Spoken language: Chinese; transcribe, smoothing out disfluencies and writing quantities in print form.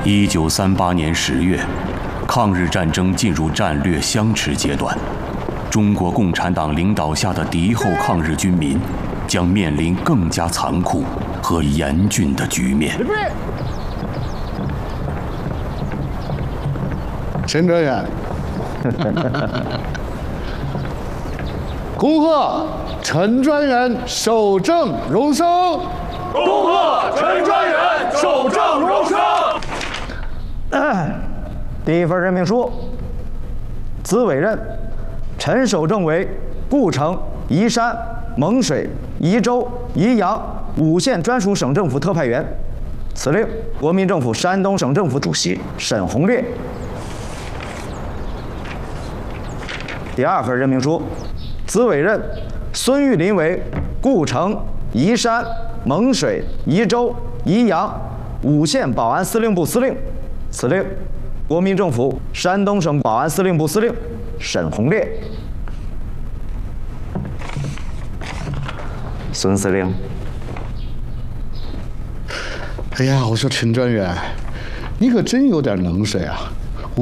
1938年10月，抗日战争进入战略相持阶段，中国共产党领导下的敌后抗日军民将面临更加残酷和严峻的局面。 陈专员，恭贺陈专员守正荣升！ 恭贺陈专员守正荣升！ 第一份任命书，兹委任陈守正为故城、宜山、蒙水、宜州、宜阳5县专属省政府特派员。此令国民政府山东省政府主席沈鸿烈。第二份任命书，兹委任孙玉林为故城、宜山、蒙水、宜州、宜阳5县保安司令部司令。此令国民政府山东省保安司令部司令沈鸿烈。孙司令， 哎呀，我说陈专员，你可真有点能耐啊！